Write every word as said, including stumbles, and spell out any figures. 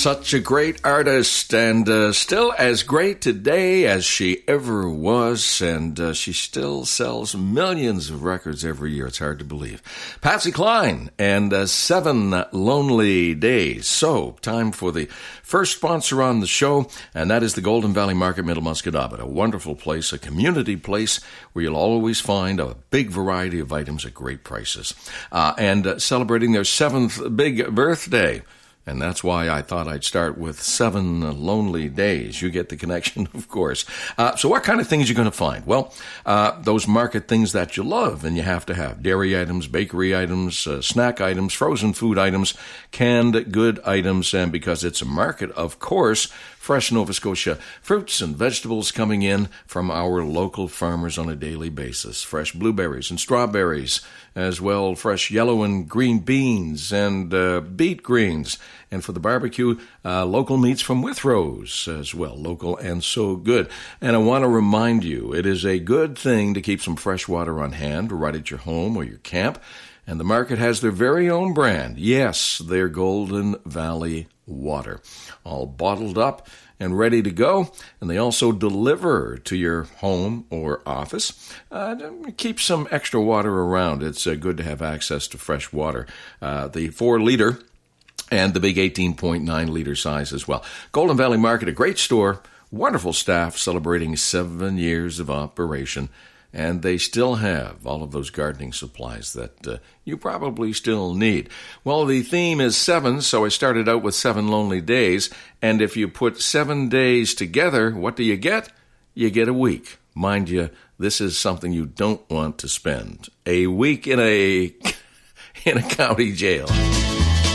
Such a great artist, and uh, still as great today as she ever was, and uh, she still sells millions of records every year. It's hard to believe. Patsy Cline and uh, Seven Lonely Days. So, time for the first sponsor on the show, and that is the Golden Valley Market, Middle Musquodoboit, a wonderful place, a community place where you'll always find a big variety of items at great prices. Uh, and uh, celebrating their seventh big birthday. And that's why I thought I'd start with Seven Lonely Days. You get the connection, of course. Uh, so what kind of things are you going to find? Well, uh, those market things that you love and you have to have. Dairy items, bakery items, uh, snack items, frozen food items, canned good items. And because it's a market, of course, fresh Nova Scotia fruits and vegetables coming in from our local farmers on a daily basis. Fresh blueberries and strawberries, as well fresh yellow and green beans and uh, beet greens. And for the barbecue, uh, local meats from Withrose as well, local and so good. And I want to remind you, it is a good thing to keep some fresh water on hand right at your home or your camp. And the market has their very own brand. Yes, their Golden Valley water, all bottled up and ready to go. And they also deliver to your home or office. Uh, keep some extra water around. It's uh, good to have access to fresh water. Uh, the four-liter and the big eighteen point nine liter size as well. Golden Valley Market, a great store, wonderful staff celebrating seven years of operation. And they still have all of those gardening supplies that uh, you probably still need. Well, the theme is seven, so I started out with Seven Lonely Days. And if you put seven days together, what do you get? You get a week. Mind you, this is something you don't want to spend. A week in a in a county jail.